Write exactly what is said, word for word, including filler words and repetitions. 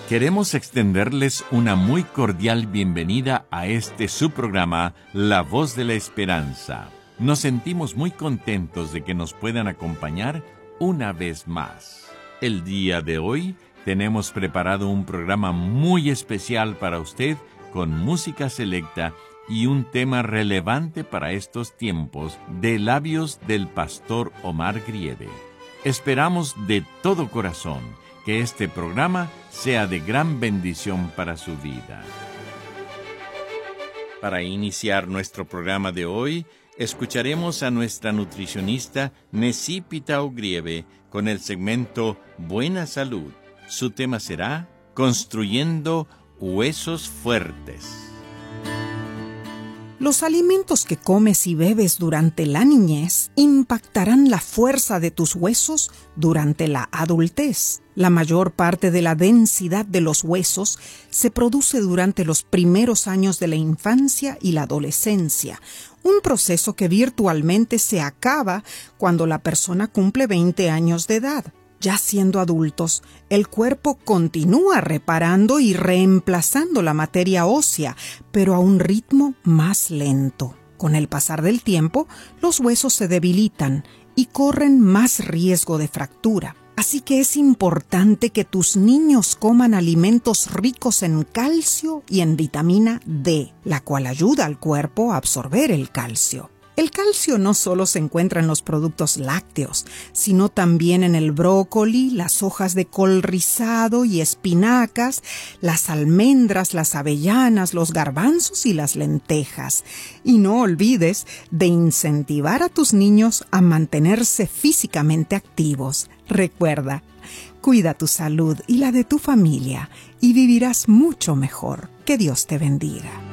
Queremos extenderles una muy cordial bienvenida a este su programa, La Voz de la Esperanza. Nos sentimos muy contentos de que nos puedan acompañar una vez más. El día de hoy tenemos preparado un programa muy especial para usted con música selecta y un tema relevante para estos tiempos de labios del pastor Omar Grieve. Esperamos de todo corazón que este programa sea de gran bendición para su vida. Para iniciar nuestro programa de hoy, escucharemos a nuestra nutricionista Nesí Pitao Grieve con el segmento Buena Salud. Su tema será Construyendo Huesos Fuertes. Los alimentos que comes y bebes durante la niñez impactarán la fuerza de tus huesos durante la adultez. La mayor parte de la densidad de los huesos se produce durante los primeros años de la infancia y la adolescencia, un proceso que virtualmente se acaba cuando la persona cumple veinte años de edad. Ya siendo adultos, el cuerpo continúa reparando y reemplazando la materia ósea, pero a un ritmo más lento. Con el pasar del tiempo, los huesos se debilitan y corren más riesgo de fractura. Así que es importante que tus niños coman alimentos ricos en calcio y en vitamina D, la cual ayuda al cuerpo a absorber el calcio. El calcio no solo se encuentra en los productos lácteos, sino también en el brócoli, las hojas de col rizado y espinacas, las almendras, las avellanas, los garbanzos y las lentejas. Y no olvides de incentivar a tus niños a mantenerse físicamente activos. Recuerda, cuida tu salud y la de tu familia y vivirás mucho mejor. Que Dios te bendiga.